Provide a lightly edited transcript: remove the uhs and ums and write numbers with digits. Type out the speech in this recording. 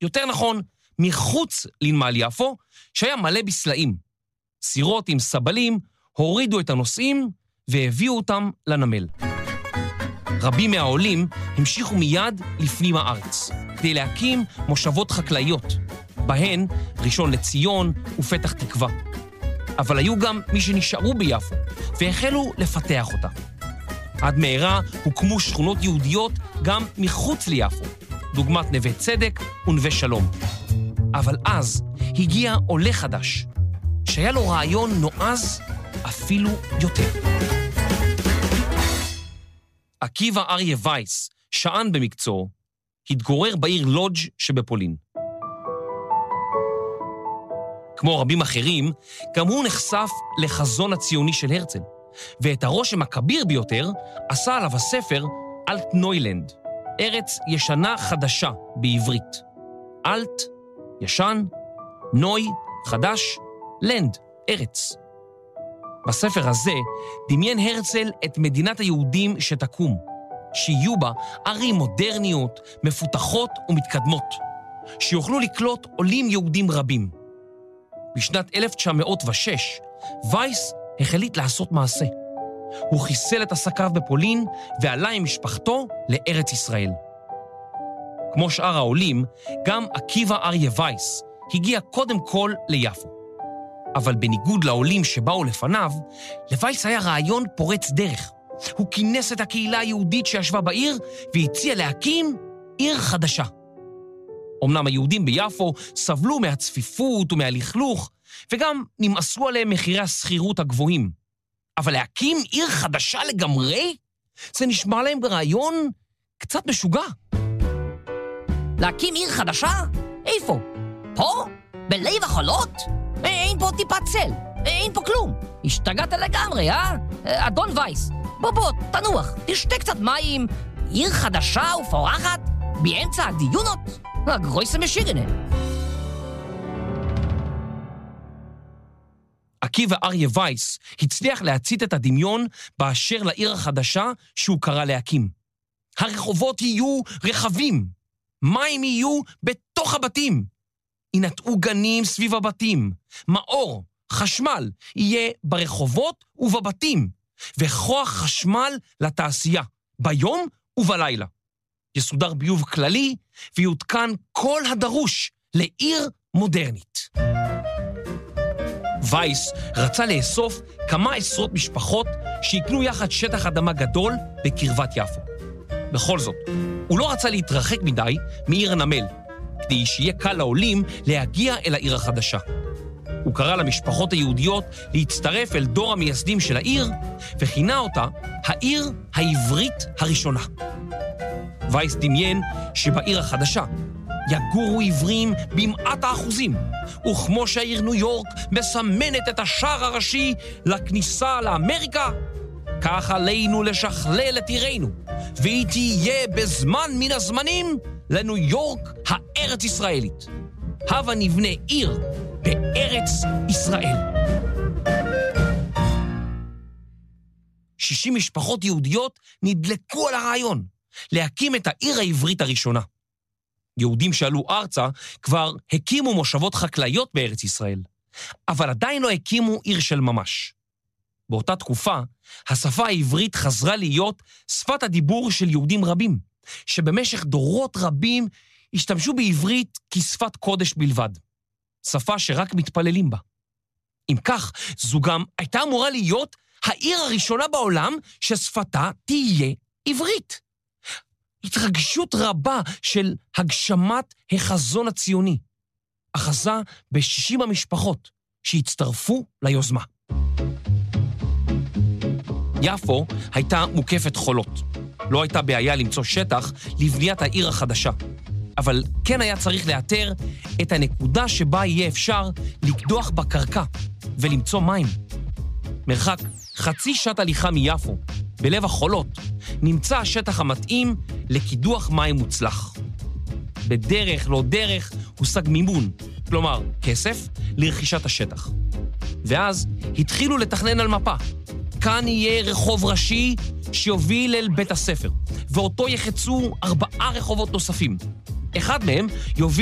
יותר נכון, מחוץ לנמל יפו, שהיה מלא בסלעים. סירות עם סבלים הורידו את הנוסעים והביאו אותם לנמל. רבים מהעולים המשיכו מיד לפנים הארץ, כדי להקים מושבות חקלאיות, בהן ראשון לציון ופתח תקווה. אבל היו גם מי שנשארו ביפו, והחלו לפתח אותה. עד מהרה הוקמו שכונות יהודיות גם מחוץ ליפו, דוגמת נווה צדק ונווה שלום. אבל אז הגיע עולה חדש, שהיה לו רעיון נועז אפילו יותר. עקיבא אריה וייס, שען במקצועו, התגורר בעיר לודג' שבפולין. כמו רבים אחרים, גם הוא נחשף לחזון הציוני של הרצל, ואת הרושם הכביר ביותר עשה עליו הספר אלט-נוילנד, ארץ ישנה חדשה בעברית. אלט, ישן, נוי, חדש, לנד, ארץ. בספר הזה דמיין הרצל את מדינת היהודים שתקום, שיהיו בה ערים מודרניות, מפותחות ומתקדמות, שיוכלו לקלוט עולים יהודים רבים. בשנת 1906, וייס החליט לעשות מעשה. הוא חיסל את עסקיו בפולין ועלה עם משפחתו לארץ ישראל. כמו שאר העולים, גם עקיבא אריה וייס הגיע קודם כל ליפו. אבל בניגוד לעולים שבאו לפניו, לווייס היה רעיון פורץ דרך. הוא כינס את הקהילה היהודית שישבה בעיר והציע להקים עיר חדשה. אמנם היהודים ביפו סבלו מהצפיפות ומהלכלוך, וגם נמאסו עליהם מחירי הסחירות הגבוהים. אבל להקים עיר חדשה לגמרי? זה נשמע להם ברעיון קצת משוגע. להקים עיר חדשה? איפה? פה? בלב החולות? אין פה טיפת צל, אין פה כלום. השתגעת לגמרי, אדון וייס, בוא, תנוח, תשתה קצת מים. עיר חדשה ופורחת? באמצע הדיונות? גרויסה משיגנה. עקיבא אריה וייס הצליח להצית את הדמיון באשר לעיר החדשה שהוא קרא להקים. הרחובות יהיו רחבים, מים יהיו בתוך הבתים, ינטעו גנים סביב הבתים, מאור, חשמל יהיה ברחובות ובבתים, וכוח חשמל לתעשייה, ביום ובלילה. יסודר ביוב כללי ויותקן כל הדרוש לעיר מודרנית. וייס רצה לאסוף כמה עשרות משפחות שיקנו יחד שטח אדמה גדול בקרבת יפו. בכל זאת, הוא לא רצה להתרחק מדי מעיר הנמל, כדי שיהיה קל לעולים להגיע אל העיר החדשה. הוא קרא למשפחות היהודיות להצטרף אל דור המייסדים של העיר, וכינה אותה העיר העברית הראשונה. וייס דמיין שבעיר החדשה יגורו עברים במעט האחוזים, וכמו שהעיר ניו יורק מסמנת את השער הראשי לכניסה לאמריקה, כך עלינו לשכלל את עירנו, והיא תהיה בזמן מן הזמנים לניו יורק הארץ ישראלית. הבה נבנה עיר בארץ ישראל. 60 משפחות יהודיות נדלקו על הרעיון להקים את העיר העברית הראשונה. יהודים שעלו ארצה כבר הקימו מושבות חקלאיות בארץ ישראל, אבל עדיין לא הקימו עיר של ממש. באותה תקופה, השפה העברית חזרה להיות שפת הדיבור של יהודים רבים, שבמשך דורות רבים השתמשו בעברית כשפת קודש בלבד, שפה שרק מתפללים בה. אם כך, זו גם הייתה אמורה להיות העיר הראשונה בעולם ששפתה תהיה עברית. התרגשות רבה של הגשמת החזון הציוני, אחזה ב-60 המשפחות שהצטרפו ליוזמה. יפו הייתה מוקפת חולות. לא הייתה בעיה למצוא שטח לבניית העיר החדשה, אבל כן היה צריך לאתר את הנקודה שבה יהיה אפשר לקדוח בקרקע ולמצוא מים. מרחק חצי שעת הליכה מיפו, בלב החולות, נמצא השטח המתאים לקידוח מים מוצלח. בדרך לא דרך הושג מימון, כלומר כסף, לרכישת השטח. ואז התחילו לתכנן על מפה. כאן יהיה רחוב ראשי שיוביל אל בית הספר, ואותו יחצו 4 רחובות נוספים. אחד מהם יוביל